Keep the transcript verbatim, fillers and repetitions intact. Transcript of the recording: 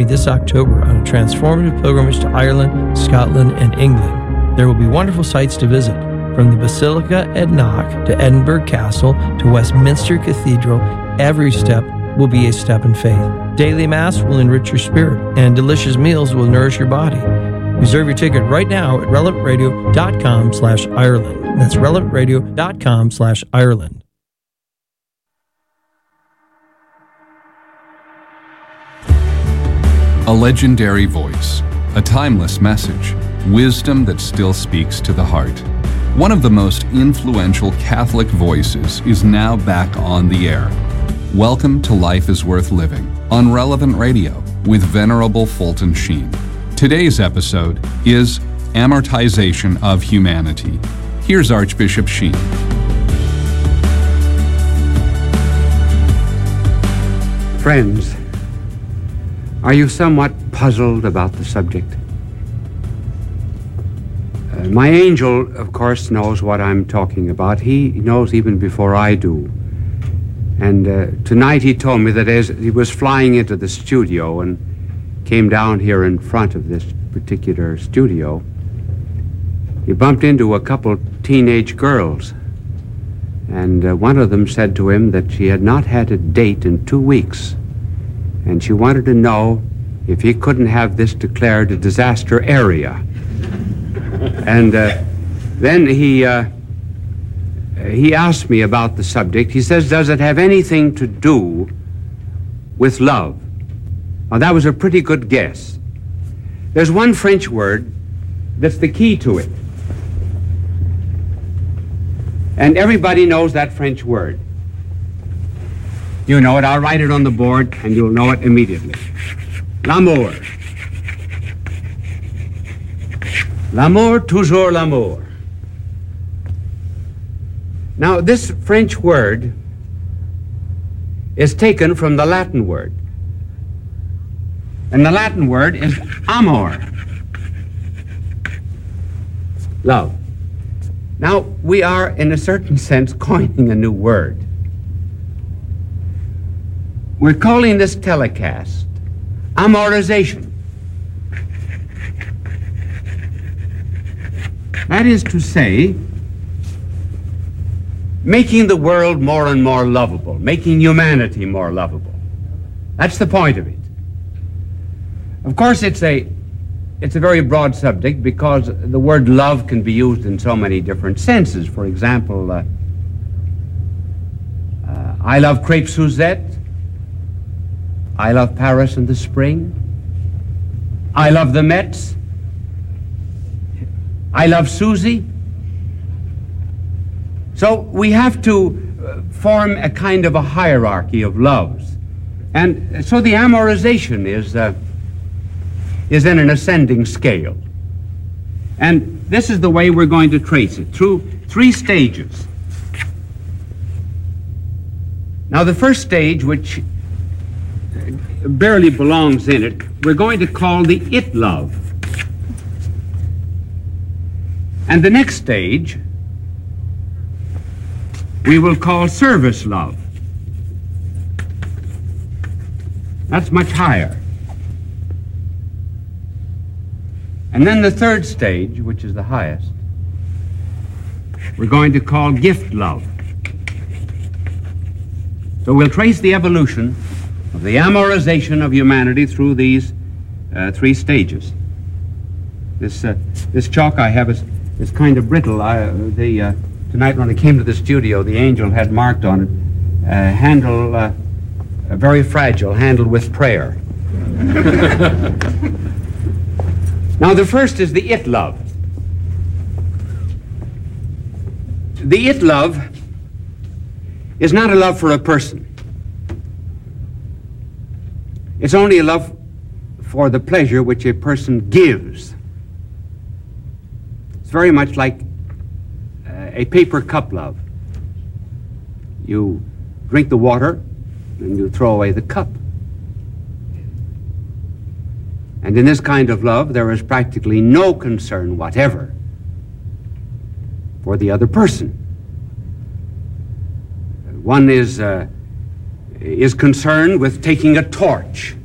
this October on a transformative pilgrimage to Ireland, Scotland, and England. There will be wonderful sights to visit, from the Basilica at Knock to Edinburgh Castle to Westminster Cathedral. Every step will be a step in faith. Daily Mass will enrich your spirit, and delicious meals will nourish your body. Reserve your ticket right now at relevant radio dot com slash Ireland. That's relevant radio dot com slash Ireland. A legendary voice, a timeless message, wisdom that still speaks to the heart. One of the most influential Catholic voices is now back on the air. Welcome to Life is Worth Living on Relevant Radio with Venerable Fulton Sheen. Today's episode is Amortization of Humanity. Here's Archbishop Sheen. Friends, are you somewhat puzzled about the subject? Uh, my angel, of course, knows what I'm talking about. He knows even before I do. And uh, tonight he told me that as he was flying into the studio and came down here in front of this particular studio, he bumped into a couple teenage girls. And uh, one of them said to him that she had not had a date in two weeks. And she wanted to know if he couldn't have this declared a disaster area. And uh, then he uh, he asked me about the subject. He says, does it have anything to do with love? Now, that was a pretty good guess. There's one French word that's the key to it. And everybody knows that French word. You know it. I'll write it on the board, and you'll know it immediately. L'amour. L'amour, toujours l'amour. Now, this French word is taken from the Latin word. And the Latin word is amor. Love. Now, we are, in a certain sense, coining a new word. We're calling this telecast amorization. That is to say, making the world more and more lovable, making humanity more lovable. That's the point of it. Of course, it's a, it's a very broad subject because the word love can be used in so many different senses. For example, uh, uh, I love crepe Suzette. I love Paris in the spring. I love the Mets. I love Susie. So we have to form a kind of a hierarchy of loves. And so the amorization is, uh, is in an ascending scale. And this is the way we're going to trace it, through three stages. Now, the first stage, which barely belongs in it, we're going to call the it love. And the next stage we will call service love. That's much higher. And then the third stage, which is the highest, we're going to call gift love. So we'll trace the evolution of the amorization of humanity through these uh, three stages. This uh, this chalk I have is, is kind of brittle. I, the, uh, tonight when I came to the studio, the angel had marked on it, uh, handle, uh, uh, very fragile, handled with prayer. Now the first is the it love. The it love is not a love for a person. It's only a love for the pleasure which a person gives. It's very much like uh, a paper cup love. You drink the water and you throw away the cup. And in this kind of love, there is practically no concern whatever for the other person. One is, uh, is concerned with taking a torch